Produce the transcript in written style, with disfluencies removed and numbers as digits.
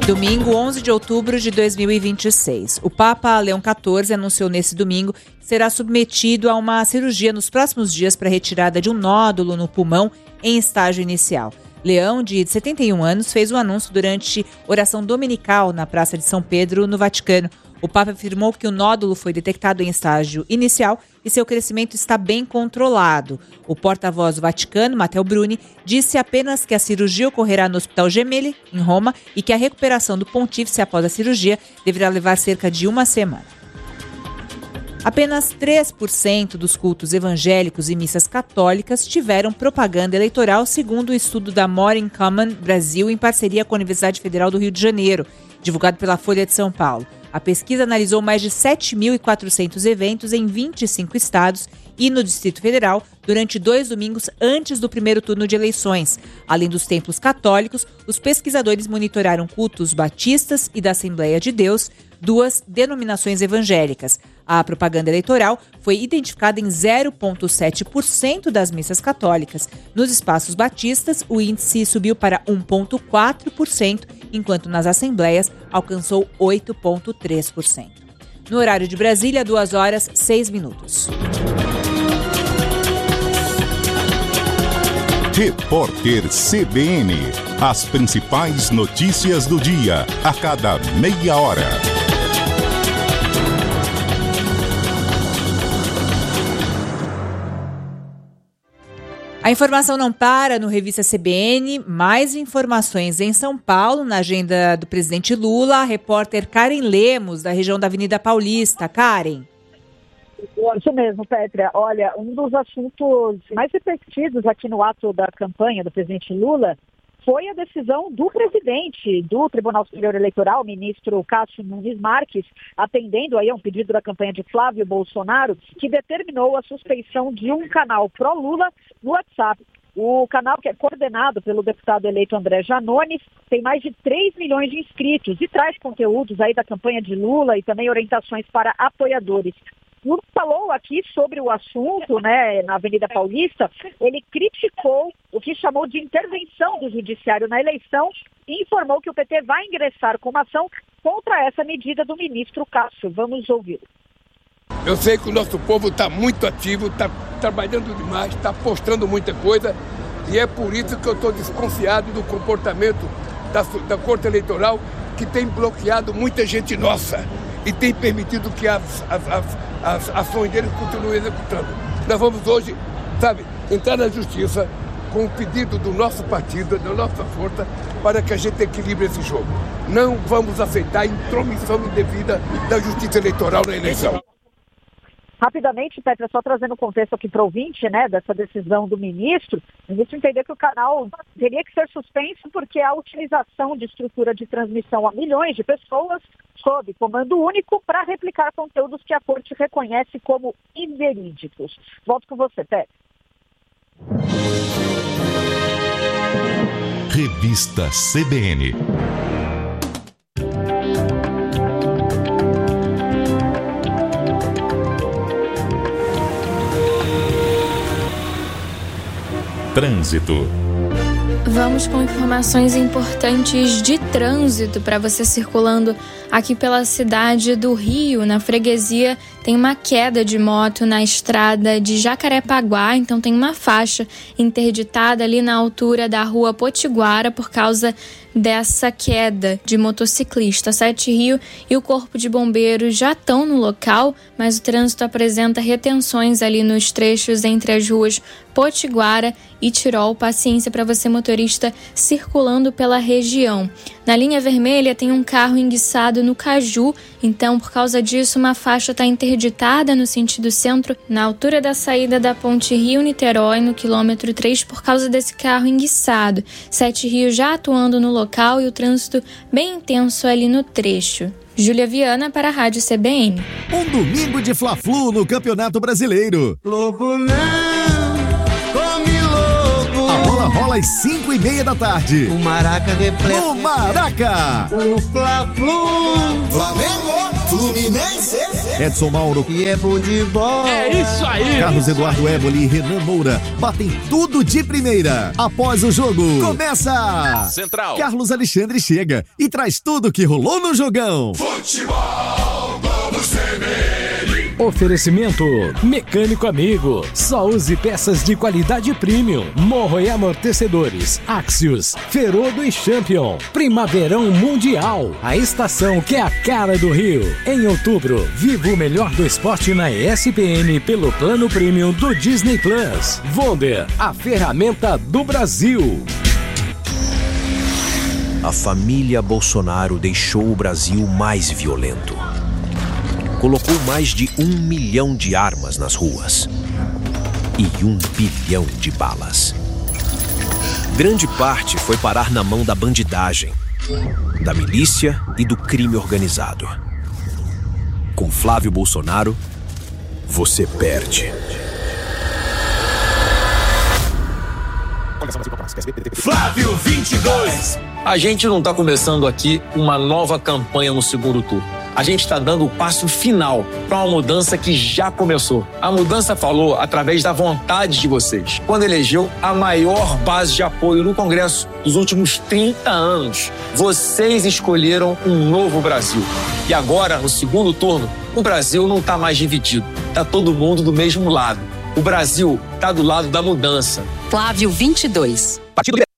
Domingo, 11 de outubro de 2026. O Papa Leão XIV anunciou nesse domingo que será submetido a uma cirurgia nos próximos dias para a retirada de um nódulo no pulmão em estágio inicial. Leão, de 71 anos, fez o anúncio durante oração dominical na Praça de São Pedro, no Vaticano. O Papa afirmou que o nódulo foi detectado em estágio inicial e seu crescimento está bem controlado. O porta-voz do Vaticano, Matteo Bruni, disse apenas que a cirurgia ocorrerá no Hospital Gemelli, em Roma, e que a recuperação do pontífice após a cirurgia deverá levar cerca de uma semana. Apenas 3% dos cultos evangélicos e missas católicas tiveram propaganda eleitoral, segundo o estudo da More in Common Brasil, em parceria com a Universidade Federal do Rio de Janeiro, divulgado pela Folha de São Paulo. A pesquisa analisou mais de 7.400 eventos em 25 estados e no Distrito Federal durante 2 domingos antes do primeiro turno de eleições. Além dos templos católicos, os pesquisadores monitoraram cultos batistas e da Assembleia de Deus, 2 denominações evangélicas. A propaganda eleitoral foi identificada em 0,7% das missas católicas. Nos espaços batistas, o índice subiu para 1,4%, enquanto nas assembleias alcançou 8,3%. No horário de Brasília, 2h06. Repórter CBN. As principais notícias do dia, a cada meia hora. A informação não para no Revista CBN. Mais informações em São Paulo, na agenda do presidente Lula. A repórter Karen Lemos, da região da Avenida Paulista. Karen. Isso mesmo, Pétria. Olha, um dos assuntos mais repetidos aqui no ato da campanha do presidente Lula foi a decisão do presidente do Tribunal Superior Eleitoral, ministro Cássio Nunes Marques, atendendo aí a um pedido da campanha de Flávio Bolsonaro, que determinou a suspeição de um canal pró-Lula no WhatsApp. O canal, que é coordenado pelo deputado eleito André Janones, tem mais de 3 milhões de inscritos e traz conteúdos aí da campanha de Lula e também orientações para apoiadores. Lula falou aqui sobre o assunto, né, na Avenida Paulista. Ele criticou o que chamou de intervenção do judiciário na eleição e informou que o PT vai ingressar com uma ação contra essa medida do ministro Cássio. Vamos ouvi-lo. Eu sei que o nosso povo está muito ativo, está trabalhando demais, está postando muita coisa e é por isso que eu estou desconfiado do comportamento da Corte Eleitoral, que tem bloqueado muita gente nossa e tem permitido que as ações deles continuem executando. Nós vamos hoje, entrar na justiça com o pedido do nosso partido, da nossa força, para que a gente equilibre esse jogo. Não vamos aceitar intromissão indevida da justiça eleitoral na eleição. Rapidamente, Petra, só trazendo o contexto aqui para o ouvinte, né, dessa decisão do ministro, o ministro entendeu que o canal teria que ser suspenso porque a utilização de estrutura de transmissão a milhões de pessoas sob comando único para replicar conteúdos que a corte reconhece como inverídicos. Volto com você, Petra. Revista CBN. Trânsito. Vamos com informações importantes de trânsito para você circulando aqui pela cidade do Rio. Na freguesia tem uma queda de moto na estrada de Jacarepaguá, então tem uma faixa interditada ali na altura da rua Potiguara por causa dessa queda de motociclista. 7 Rio e o Corpo de Bombeiros já estão no local, mas o trânsito apresenta retenções ali nos trechos entre as ruas Potiguara e Tirol. Paciência para você, motorista, circulando pela região. Na linha vermelha tem um carro enguiçado no Caju, então por causa disso uma faixa está interditada no sentido centro, na altura da saída da ponte Rio-Niterói, no quilômetro 3, por causa desse carro enguiçado. 7 Rio já atuando no local e o trânsito bem intenso ali no trecho. Júlia Viana para a Rádio CBN. Um domingo de Fla-Flu no Campeonato Brasileiro. Louco não, come louco. A bola rola às 5:30 da tarde. O Maraca repleto. No Maraca. O Fla-Flu. Flamengo. Fluminense. Edson Mauro E é bom de bola. É isso aí! Carlos Eduardo Éboli e Renan Moura batem tudo de primeira. Após o jogo, começa! Central. Carlos Alexandre chega e traz tudo que rolou no jogão. Futebol Globo CBN. Oferecimento Mecânico Amigo. Só use peças de qualidade premium. Morro e amortecedores. Axios, Ferodo e Champion. Primaverão Mundial. A estação que é a cara do Rio. Em outubro, viva o melhor do esporte na ESPN pelo plano premium do Disney Plus. Wonder, a ferramenta do Brasil. A família Bolsonaro deixou o Brasil mais violento. Colocou mais de 1 milhão de armas nas ruas e 1 bilhão de balas. Grande parte foi parar na mão da bandidagem, da milícia e do crime organizado. Com Flávio Bolsonaro, você perde. Flávio 22. A gente não está começando aqui uma nova campanha no segundo turno. A gente está dando o passo final para uma mudança que já começou. A mudança falou através da vontade de vocês, quando elegeu a maior base de apoio no Congresso dos últimos 30 anos. Vocês escolheram um novo Brasil. E agora, no segundo turno, o Brasil não está mais dividido. Está todo mundo do mesmo lado. O Brasil está do lado da mudança. Flávio 22. Partido